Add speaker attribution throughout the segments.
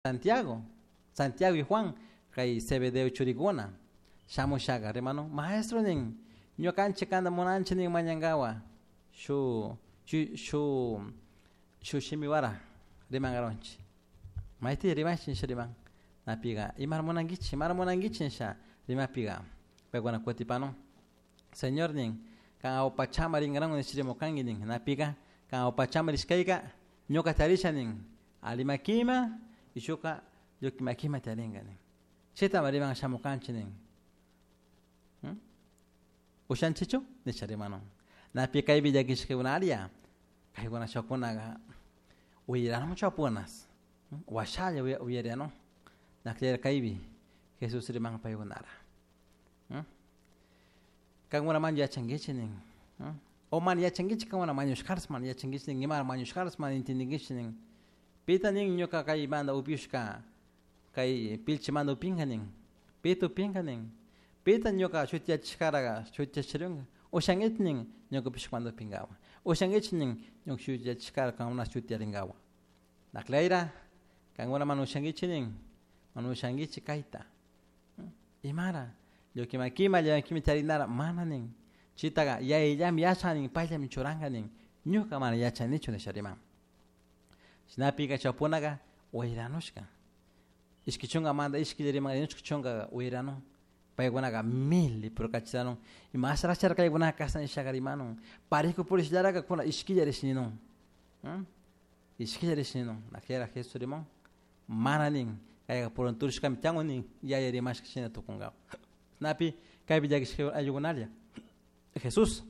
Speaker 1: Santiago y Juan, kay Zebedeo churiguna. Shamushaga, hermano, maestro ning, nyo canche kanda monanche ning manyangawa. Shu shimiwara, rimangaronchi. Maiti rimanchin shiriman. Napiga, y marmonangichin sha, rimapiga. Pegona cuetipano. Señor ning, kan au pachama ringarang ni shirimokangi ning, napiga, kan au pachama riskaiga, nyoka tarisha ning, alimakima, ishuka, yokimakima taringa ning. Cheta mariman shamukanchi ning. Ushan chicho, ni sharimano. Napiga y villagishke unaria, kaigona shakunaga, uirano mucho apunas. Washaya uyeriano. Nakler kaibi, Jesús rimang payunara. Kang wana man ya changichining. O man ya changich kang wana manus karsman ya changichining imar manus karsman intindigichining. Pita ning nyoka kai manda upiushka kai pilchi manda upinganing. Pito pinganing. Pita nyoka chutia chikaraga chutia chirunga. O shangitning nyoka pishmanda pingawa. O shangitning nyok chutia chikara kang wana chutia ringawa. Nakleira kang wana manu shangichining. Manu shangichi kaita. Imara. Yo que makima ya kimi tarinara mananing chitaga ya ella mi achaning paila mi choranganing nyuka mana ya chanicho de sharima snapiga chapunaga oiranushka iskichunga manda iskilirima iskichunga oirano paigunaga mil procachano y más rachar kaiguna kasan shagarimano pariko por isdaraga kuna iskiyarishinino iskiyarishinino nakera jesurimo mananing kaiga por anturishka mitangoning ya yerimash kishina tokunga Napi, kay bijagis ayugunalia. Jesús.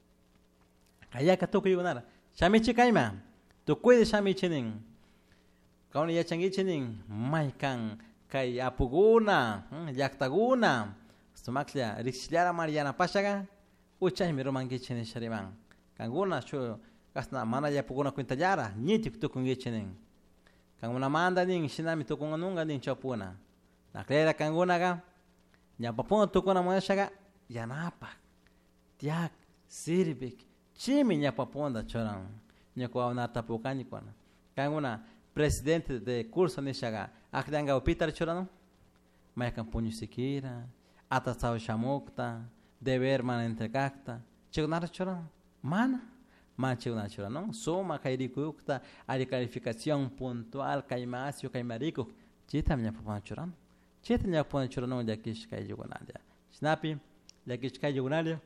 Speaker 1: Kaya ka to kayugunara. Shamichi kayma. To kuide shamichining. Kaun ya changichining. Maikan kay apuguna. Yaktaguna. Sumaklia. Rixliara Mariana Pashaga. Uchay mi romangichini shariman. Kanguna shu. Kasna mana ya apuguna kuintallara. Nitik to kungichining. Kanguna manda ning. Shinami to kunganunga ning chapuna. Naklera kangunaga. Nyapapon tukuna mweshaga yanapa tiak sirbik chimi nyapaponda choran nyakwa na tapukani kwana kanguna presidente de curso nishaga akdanga upitar chorano maikan punyo sikira atasao shamukta deber man entregakta chignar choran man chignar chorano soma kairikukta ari calificación puntual kaimasio kaimariku chita nyapapon choran Cheta nya pone churano ya kish kai yugunalia. Snapi, ya kish kai yugunalia.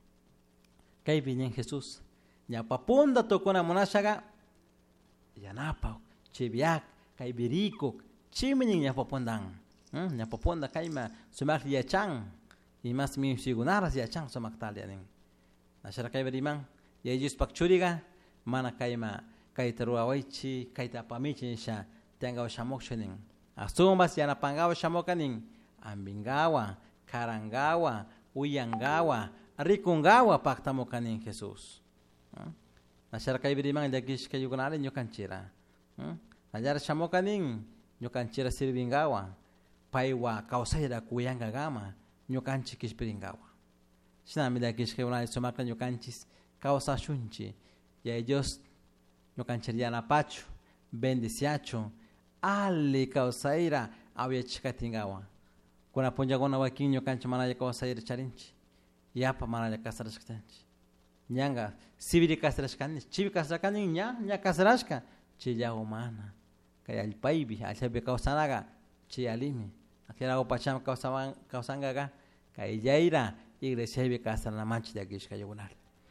Speaker 1: Kai vinyen Jesús. Nya paponda tokona monashaga. Ya napa, chibiak, kai biriko, chiminin nya papondang. Nya paponda kai ma sumak ya chang. Y más mi sigunaras ya chang sumak talianing. Nashara kai berimang, ya jis pakchuriga, mana kai ma kai teruawaichi, kai tapamichi sha, tenga shamokshening. Asumas yana pangawa shamokaning ambingawa, karangawa, uyangawa, rikungawa paktamokaning Jesús. Nashara kay birimang dagish kayo kunale nyo kanchira. Nayara shamokaning nyo kanchira sirbingawa, paiwa kausayra kuyanga gama nyo kanchikis biringawa. Sinami dagish kayo kunale sumakla nyo kanchis kausa shunchi. Ya Dios nyo kanchiriana pacho, bendiciacho. Ali kausaira awya chikatingawa. Kuna ponja gona wakinyo kancha manaya kausaira charinchi. Yapa manaya kasarashkanchi. Nyanga sibiri kasarashkani, chibi kasarashkani nya kasarashka. Chilla humana. Kaya alpaibi, alchabe kausanaga, chiyalimi. Akira opacham kausangaga, kaya yaira iglesia be kasarana manchi de agishka yogunal.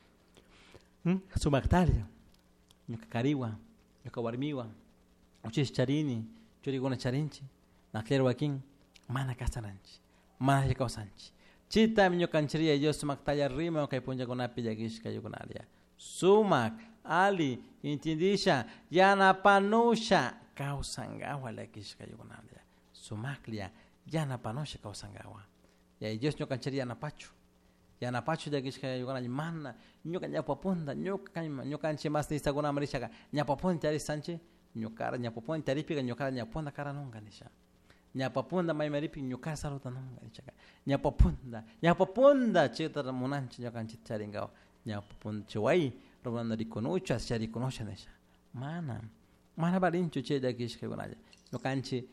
Speaker 1: Sumaktaria. Nyaka kariwa, nyaka warmiwa. Uchis charini, churigona charinchi, naklero wakin, mana kasaranchi, mana yakausanchi. Chita minyo kanchiria yo sumak taya rima kay punja gona pijagish kayo gonalia. Sumak, ali, intindisha, yana panusha, kausangawa lakish kayo gonalia. Sumaklia, yana panusha kausangawa. Ya Dios nyo kanchiria na pacho. Yana pacho jagish kayo gonalia, mana, nyo kanya paponda, nyo kanchi mas ni sagona marishaga, nya paponda ari sanchi. Nyokara nyapopon taripiga nyokara nyaponda kara nonga nisha nyapaponda mai maripi nyokara saruta nonga nisha nyapaponda cheta monanchi nyokanchi charingao nyapopon chwai robanda rikonucha chari konosha nisha mana barincho che dagish ke gonaja nyokanchi